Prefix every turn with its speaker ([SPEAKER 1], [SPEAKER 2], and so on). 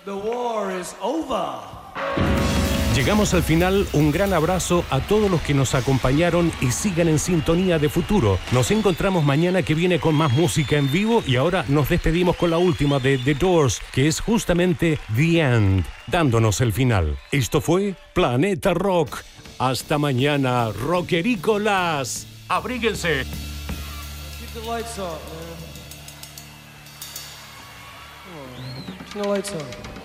[SPEAKER 1] The war is over.
[SPEAKER 2] Llegamos al final, un gran abrazo a todos los que nos acompañaron y sigan en sintonía de Futuro. Nos encontramos mañana que viene con más música en vivo y ahora nos despedimos con la última de The Doors, que es justamente The End, dándonos el final. Esto fue Planeta Rock. Hasta mañana, rockerícolas. ¡Abríguense!
[SPEAKER 1] Keep the lights on, man. Come on. Turn the lights on.